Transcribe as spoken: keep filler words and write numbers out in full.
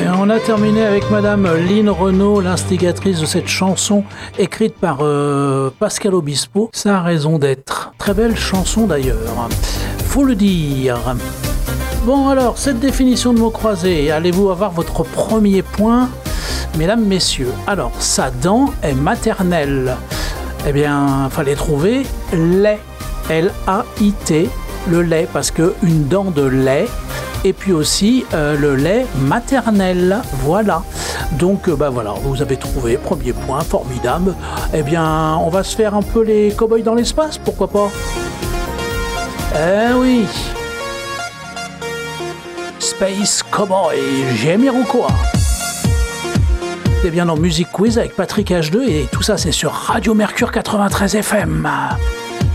Et on a terminé avec Madame Lynn Renaud, l'instigatrice de cette chanson écrite par euh, Pascal Obispo. Ça a raison d'être. Très belle chanson d'ailleurs, faut le dire. Bon alors, cette définition de mots croisés, allez-vous avoir votre premier point, mesdames, messieurs? Alors, sa dent est maternelle. Eh bien, fallait trouver lait, L A I T, le lait, parce que une dent de lait, et puis aussi euh, le lait maternel, voilà. Donc, euh, bah voilà, vous avez trouvé, premier point, formidable. Eh bien, on va se faire un peu les cow-boys dans l'espace, pourquoi pas? Eh oui, Space Cowboy, Jamiroquai. C'est bien dans Music Quiz avec Patrick H deux et tout ça c'est sur Radio Mercure quatre-vingt-treize F M.